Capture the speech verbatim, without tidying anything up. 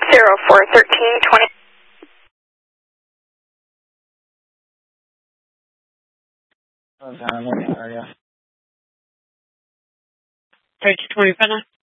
zero four thirteen twenty. Okay, what area? Page twenty-seven.